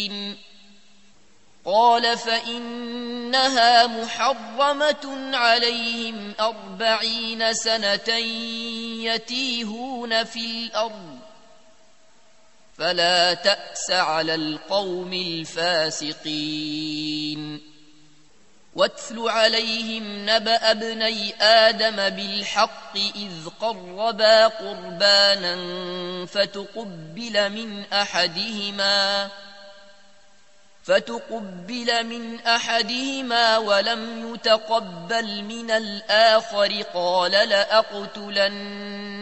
قال فإنها محرمة عليهم 40 سنة يتيهون في الأرض فلا تأس على القوم الفاسقين واتل عليهم نبأ ابني آدم بالحق إذ قربا قربانا فتقبل من أحدهما ولم يتقبل من الآخر قال لأقتلن